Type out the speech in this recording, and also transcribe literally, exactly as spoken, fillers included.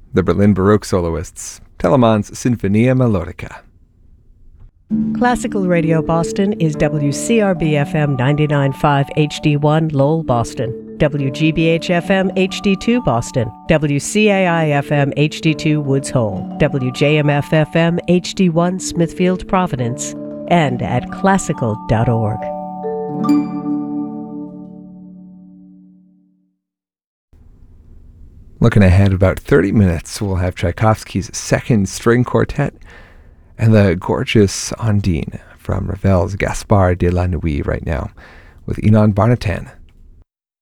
the Berlin Baroque soloists, Telemann's Sinfonia Melodica. Classical Radio Boston is W C R B F M ninety-nine point five H D one Lowell, Boston, W G B H F M H D two Boston, W C A I F M H D two Woods Hole, W J M F F M H D one Smithfield, Providence, and at classical dot org. Looking ahead about thirty minutes, we'll have Tchaikovsky's Second String Quartet and the gorgeous Ondine from Ravel's Gaspard de la Nuit right now, with Ynon Barnetin.